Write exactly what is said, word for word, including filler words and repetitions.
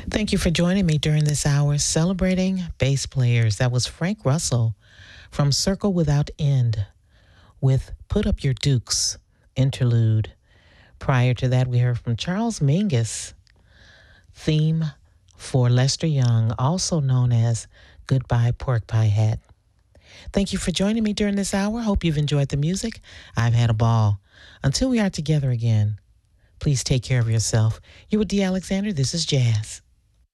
Thank you for joining me during this hour celebrating bass players. That was Frank Russell from Circle Without End with Put Up Your Dukes interlude. Prior to that, we heard from Charles Mingus, theme for Lester Young, also known as Goodbye Pork Pie Hat. Thank you for joining me during this hour. Hope you've enjoyed the music. I've had a ball. Until we are together again, please take care of yourself. You're with Dee Alexander. This is Jazz.